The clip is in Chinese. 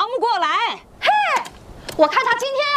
不过来。 嘿，我看他今天